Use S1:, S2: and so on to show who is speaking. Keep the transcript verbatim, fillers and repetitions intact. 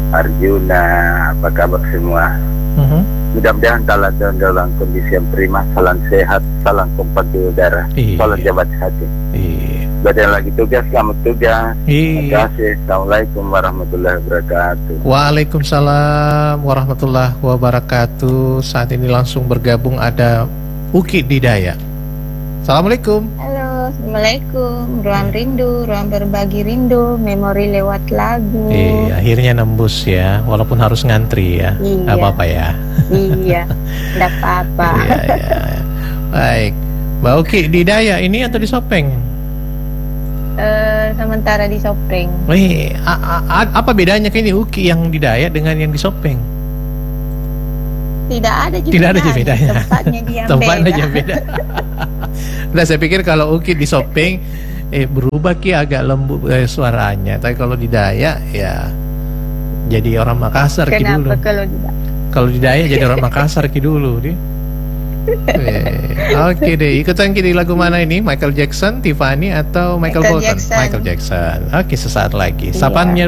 S1: Arjuna, apa kabar semua?
S2: Mhm.
S1: Mudah-mudahan dalam, dalam kondisi yang prima, salam sehat, salam kompak di udara,
S2: Iya.
S1: salam jabat hati.
S2: Iya.
S1: Buat yang lagi tugas, selamat tugas. Terima
S2: Iya.
S1: kasih. Assalamualaikum warahmatullahi wabarakatuh.
S2: Waalaikumsalam warahmatullahi wabarakatuh. Saat ini langsung bergabung ada Uki Didaya. Assalamualaikum.
S3: Halo, Assalamualaikum. Ruang rindu, ruang berbagi rindu, memori lewat lagu.
S2: Iya, akhirnya nembus ya, walaupun harus ngantri ya.
S3: Iya.
S2: Gak apa-apa ya.
S3: Iya, tidak apa-apa.
S2: Iya, iya. Baik, Mbak Uki Didaya ini atau di Sopeng?
S3: Eh, sementara di Sopeng.
S2: Wih, a- a- apa bedanya ini Uki yang Didaya dengan yang di Sopeng?
S3: Tidak ada juga.
S2: Tidak ada juga bedanya.
S3: Tempatnya dia
S2: Tempatnya
S3: beda.
S2: aja beda. Nah, saya pikir kalau Uki di Sopeng eh berubah Ki agak lembut eh, suaranya. Tapi kalau di Daya ya jadi orang Makassar Ki dulu.
S3: Kenapa kalau tidak?
S2: Kalau di Daya jadi orang Makassar Ki dulu dia. Eh, Oke deh, ikutan Ki di lagu mana ini? Michael Jackson, Tiffany atau Michael,
S3: Michael
S2: Bolton?
S3: Jackson.
S2: Michael Jackson. Oke, sesaat lagi.
S3: Iya.
S2: Sapaannya